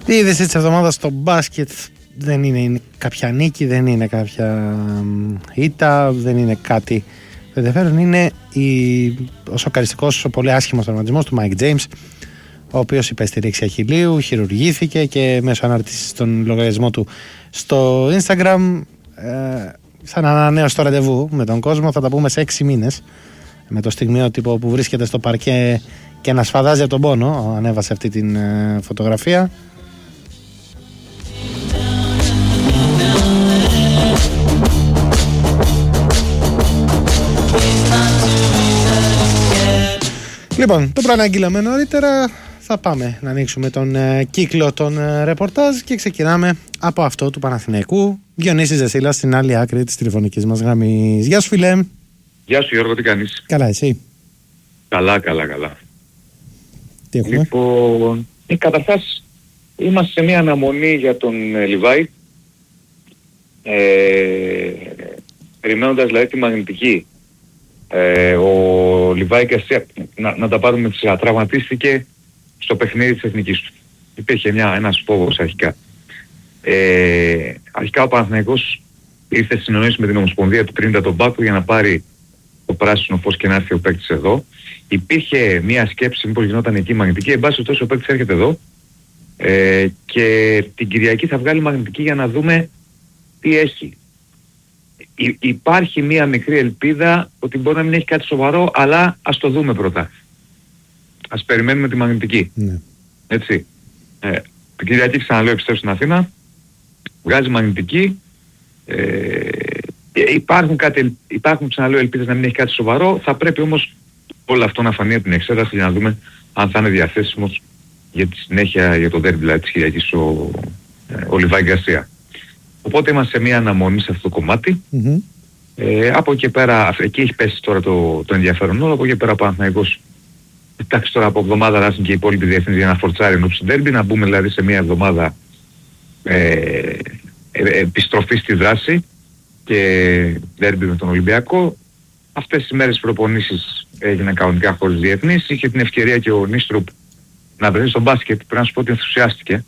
Η είδηση της εβδομάδας στο μπάσκετ δεν είναι κάποια νίκη, δεν είναι κάποια ήττα, δεν είναι κάτι το ενδιαφέρον. Είναι ο σοκαριστικός, ο πολύ άσχημος τραυματισμός του Mike James, ο οποίος υπέστη ρήξη αχιλλείου, χειρουργήθηκε και μέσω ανάρτησης στον λογαριασμό του στο Instagram σαν ανανέωση το ραντεβού με τον κόσμο. Θα τα πούμε σε 6 μήνες, με το στιγμιότυπο που βρίσκεται στο παρκέ και να σφαδάζει από τον πόνο. Ανέβασε αυτή την φωτογραφία. Λοιπόν, το προαναγγείλαμε νωρίτερα. Θα πάμε να ανοίξουμε τον κύκλο των ρεπορτάζ και ξεκινάμε από αυτό του Παναθηναϊκού. Διονύσης Ζεσίλας στην άλλη άκρη της τηλεφωνικής μας γραμμής. Γεια σου, φίλε. Γεια σου, Γιώργο, τι κάνεις? Καλά, εσύ? Καλά. Τι έχουμε? Λοιπόν, καταρχάς είμαστε σε μια αναμονή για τον Λιβάη, περιμένοντας δηλαδή τη μαγνητική. Ο Λιβάη Γκαρσία, να τα πάρουμε ψηλά, τραυματίστηκε στο παιχνίδι της εθνικής του. Υπήρχε ένας φόβος αρχικά. Αρχικά ο Παναθηναϊκός ήρθε στη συνεννόηση με την Ομοσπονδία του Τρίντα τον Πάκο για να πάρει το πράσινο φως και να έρθει ο παίκτης εδώ. Υπήρχε μια σκέψη μήπως γινόταν εκεί μαγνητική. Εν πάση περιπτώσει ο παίκτης έρχεται εδώ και την Κυριακή θα βγάλει μαγνητική για να δούμε τι έχει. Υπάρχει μια μικρή ελπίδα ότι μπορεί να μην έχει κάτι σοβαρό, αλλά ας το δούμε πρώτα. Ας περιμένουμε τη μαγνητική. Ναι. Έτσι. Την Κυριακή, ξαναλέω, επιστρέφει στην Αθήνα, βγάζει μαγνητική. Υπάρχουν, ξαναλέω, ελπίδες να μην έχει κάτι σοβαρό. Θα πρέπει όμως όλο αυτό να φανεί από την εξέταση για να δούμε αν θα είναι διαθέσιμος για τη συνέχεια, για το ντέρμπι δηλαδή της Κυριακής ο Λιβάη Γκαρσία. Οπότε είμαστε σε μια αναμονή σε αυτό το κομμάτι. Από εκεί πέρα, εκεί έχει πέσει τώρα το ενδιαφέρον όλο. Από εκεί πέρα ο Παναθηναϊκός, εντάξει, τώρα από εβδομάδα ράσουν και οι υπόλοιποι διεθνείς για να φορτσάρει ενώπιση του ντέρμπι, να μπούμε δηλαδή σε μια εβδομάδα επιστροφή στη δράση και ντέρμπι με τον Ολυμπιακό. Αυτές τις μέρες προπονήσεις έγιναν κανονικά χωρίς διεθνείς. Είχε την ευκαιρία και ο Νίστρουπ να βρεθεί στο μπάσκετ. Πρέπει να σου πω ότι ενθουσιάστηκε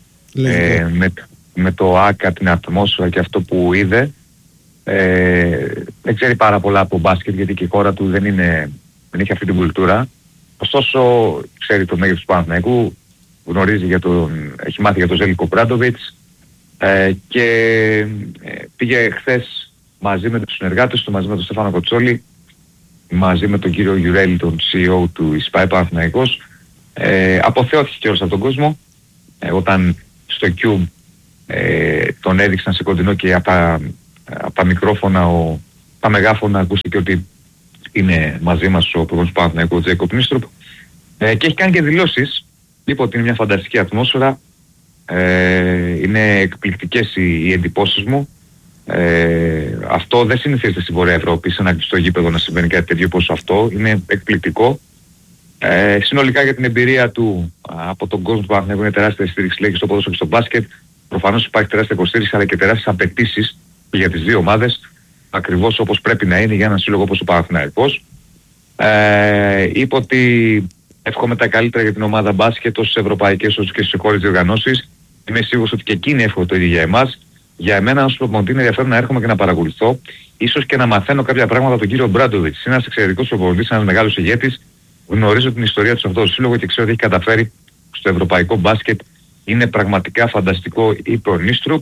με το ΆΚΑ, την ατμόσφαιρα και αυτό που είδε. Δεν ξέρει πάρα πολλά από μπάσκετ, γιατί και η χώρα του δεν έχει αυτή την κουλτούρα. Ωστόσο ξέρει το μέγεθος του Παναθηναϊκού, γνωρίζει έχει μάθει για τον Ζέλικο Μπράντοβιτς και πήγε χθες μαζί με τους συνεργάτες του, μαζί με τον Στέφανο Κοτσόλη, μαζί με τον κύριο Γιουρέλη, τον CEO του ΙΣΠΑΕ Παναθηναϊκός. Αποθεώθηκε και όλος από τον κόσμο όταν στο Cube τον έδειξαν σε κοντινό και από τα μικρόφωνα, τα μεγάφωνα ακούστηκε ότι είναι μαζί μας ο υπουργός του Παναθηναϊκού, ο Τζέικοπ Νίστρουπ, και έχει κάνει και δηλώσεις. Είπε ότι είναι μια φανταστική ατμόσφαιρα, είναι εκπληκτικές οι εντυπώσεις μου. Αυτό δεν συνηθίζεται στη Βορεια Ευρώπη, σε ένα κλειστό γήπεδο να συμβαίνει κάτι τέτοιο όπως αυτό. Είναι εκπληκτικό. Συνολικά για την εμπειρία του από τον κόσμο του Παναθηναϊκού είναι τεράστια στήριξη, λέει, και στο ποδόσφαιρο και στο μπάσκετ. Προφανώς υπάρχει τεράστια υποστήριξη, αλλά και τεράστιες απαιτήσεις για τις δύο ομάδες, ακριβώς όπως πρέπει να είναι για έναν σύλλογο όπως ο Παναθηναϊκός. Είπε ότι εύχομαι τα καλύτερα για την ομάδα μπάσκετ, τόσο στις ευρωπαϊκές όσο και στις χώρες διοργανώσεις. Είμαι σίγουρος ότι και εκείνοι εύχομαι το ίδιο για εμάς. Για εμένα ως προπονητή είναι ενδιαφέρον να έρχομαι και να παρακολουθώ, ίσως και να μαθαίνω κάποια πράγματα από τον κύριο Μπράντοβιτς. Είναι ένας εξαιρετικός προπονητής, ένας μεγάλος ηγέτης. Γνωρίζω την ιστορία του σε αυτό το σύλλογο και ξέρω ότι έχει καταφέρει στο ευρωπαϊκό μπάσκετ. Είναι πραγματικά φανταστικό, είπε ο Νίστρουπ.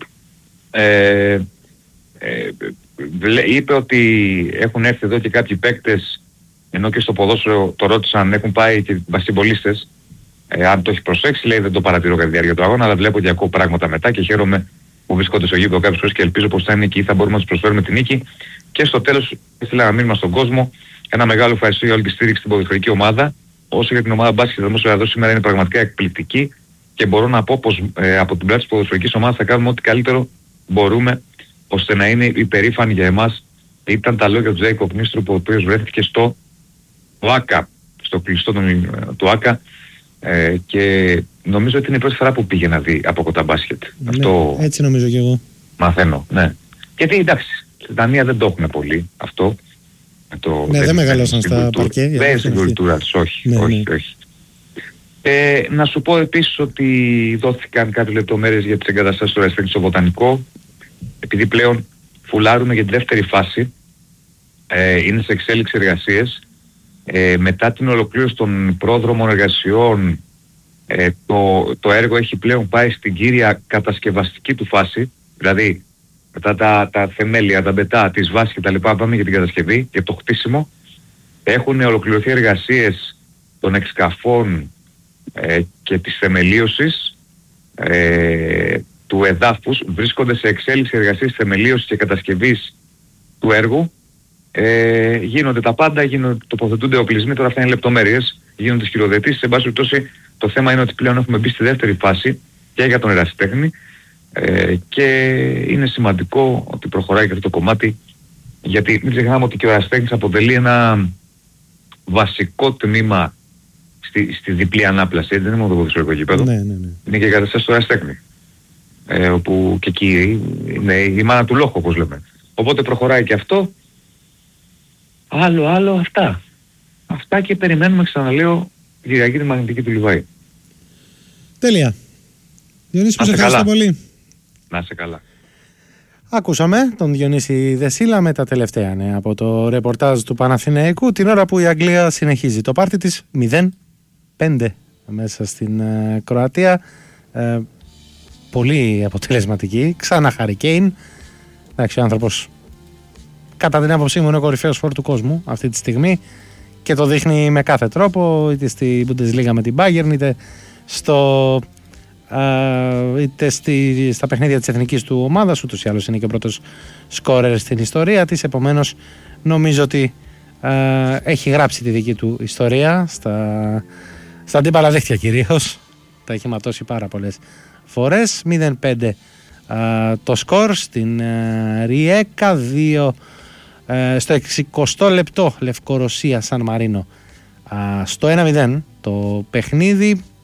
Είπε ότι έχουν έρθει εδώ και κάποιοι παίκτες, ενώ και στο ποδόσφαιρο το ρώτησαν αν έχουν πάει και μπασκετμπολίστες. Αν το έχει προσέξει, λέει, δεν το παρατηρώ κατά τη διάρκεια του αγώνα, αλλά βλέπω και ακούω πράγματα μετά και χαίρομαι που βρίσκονται στο γήπεδο κάποιες φορές και ελπίζω πως θα είναι εκεί, θα μπορούμε να τους προσφέρουμε την νίκη. Και στο τέλος ήθελα να μείνουμε στον κόσμο. Ένα μεγάλο ευχαριστώ για όλη τη στήριξη στην ποδοσφαιρική ομάδα. Όσο για την ομάδα μπάσκετ, όμως εδώ σήμερα είναι πραγματικά εκπληκτική και μπορώ να πω πως από την πλάτη της ποδοσφαιρικής ομάδας θα κάνουμε ό,τι καλύτερο μπορούμε ώστε να είναι υπερήφανοι για εμάς. Ήταν τα λόγια του Τζέικοπ Νίστρουπ, ο οποίος βρέθηκε στο ΆΚΑ, στο κλειστό του ΆΚΑ, και νομίζω ότι είναι η πρώτη φορά που πήγε να δει από κοντά μπάσκετ. Ναι, αυτό έτσι νομίζω και εγώ. Μαθαίνω, ναι. Γιατί εντάξει, στη Δανία δεν το έχουν πολύ αυτό. Ναι, δεν μεγαλώσαν στα παρκέ. Δεν είναι στην κουλτούρα τους, όχι. Να σου πω επίσης ότι δόθηκαν κάποιες λεπτομέρειες για τις εγκαταστάσεις του Ραστέχνη στο Βοτανικό, επειδή πλέον φουλάρουμε για τη δεύτερη φάση, είναι σε εξέλιξη εργασίες. Μετά την ολοκλήρωση των πρόδρομων εργασιών, το έργο έχει πλέον πάει στην κύρια κατασκευαστική του φάση, δηλαδή μετά τα θεμέλια, τα μπετά, τις βάσεις κτλ. Πάμε για την κατασκευή, για το χτίσιμο. Έχουν ολοκληρωθεί εργασίες των εξκαφών και της θεμελίωσης του εδάφους. Βρίσκονται σε εξέλιξη εργασίες θεμελίωσης και κατασκευής του έργου. Γίνονται τα πάντα, τοποθετούνται οπλισμοί, τώρα αυτά είναι λεπτομέρειες, γίνονται χειροδετήσεις. Σε πάση περιπτώσει, το θέμα είναι ότι πλέον έχουμε μπει στη δεύτερη φάση και για τον ερασιτέχνη, και είναι σημαντικό ότι προχωράει και αυτό το κομμάτι, γιατί μην ξεχνάμε ότι και ο ερασιτέχνης αποτελεί ένα βασικό τμήμα στη διπλή ανάπλαση. Δεν είναι μόνο το ποδοσφαιρικό γήπεδο, ναι. Είναι και η κατάσταση του ερασιτέχνη, όπου και εκεί είναι η μάνα του λόγου, όπως λέμε. Οπότε προχωράει και αυτό. Άλλο αυτά και περιμένουμε, ξαναλέω, Κυριακή τη μαγνητική του Λιβάη. Τέλεια. Διονύση, σε ευχαριστώ πολύ. Να είσαι καλά. Ακούσαμε τον Διονύση Δεσίλα με τα τελευταία νέα από το ρεπορτάζ του Παναθηναϊκού, την ώρα που η Αγγλία συνεχίζει το πάρτι της 0-5 μέσα στην Κροατία. Πολύ αποτελεσματική. Ξανά Harry Kane. Εντάξει, ο άνθρωπος κατά την άποψή μου είναι ο κορυφαίος φόρ του κόσμου αυτή τη στιγμή και το δείχνει με κάθε τρόπο, είτε στη Bundesliga με την Bayern, είτε στα παιχνίδια της εθνικής του ομάδας. Ούτως ή άλλως είναι και ο πρώτος σκόρερ στην ιστορία της, επομένως νομίζω ότι έχει γράψει τη δική του ιστορία στα αντίπαλα δίχτυα κυρίως. Τα έχει ματώσει πάρα πολλές φορές. 0-5 το σκορ στην Ριέκα, 2 στο 60 λεπτό Λευκορωσία Σαν Μαρίνο στο 1-0 το παιχνίδι.